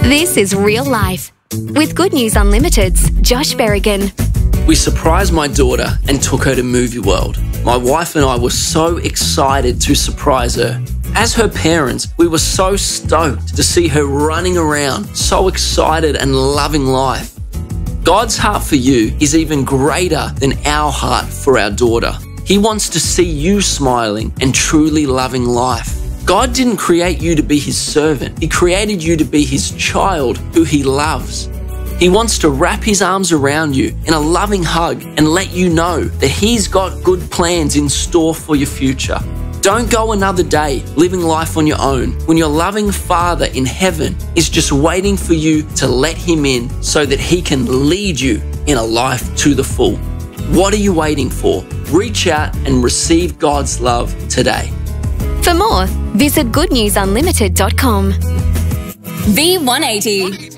This is real life. With Good News Unlimited's Josh Berrigan. We surprised my daughter and took her to Movie World. My wife and I were so excited to surprise her. As her parents, we were so stoked to see her running around, so excited and loving life. God's heart for you is even greater than our heart for our daughter. He wants to see you smiling and truly loving life. God didn't create you to be His servant. He created you to be His child who He loves. He wants to wrap His arms around you in a loving hug and let you know that He's got good plans in store for your future. Don't go another day living life on your own when your loving Father in heaven is just waiting for you to let Him in so that He can lead you in a life to the full. What are you waiting for? Reach out and receive God's love today. For more, visit goodnewsunlimited.com. V180.